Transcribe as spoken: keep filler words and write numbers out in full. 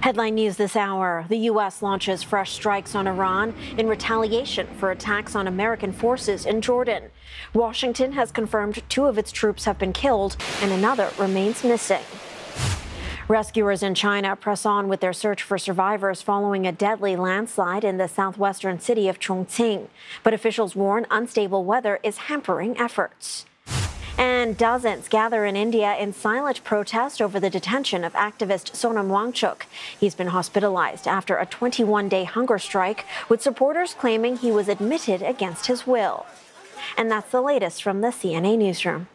Headline news this hour. The U S launches fresh strikes on Iran in retaliation for attacks on American forces in Jordan. Washington has confirmed two of its troops have been killed and another remains missing. Rescuers in China press on with their search for survivors following a deadly landslide in the southwestern city of Chongqing. But officials warn unstable weather is hampering efforts. And dozens gather in India in silent protest over the detention of activist Sonam Wangchuk. He's been hospitalized after a twenty-one day hunger strike, with supporters claiming he was admitted against his will. And that's the latest from the C N A newsroom.